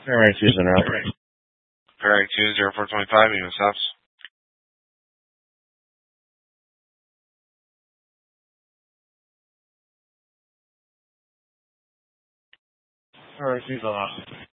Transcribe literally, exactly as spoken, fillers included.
Alright, Susan out. Alright, two zero four twenty five, even stops. Alright, Susan out.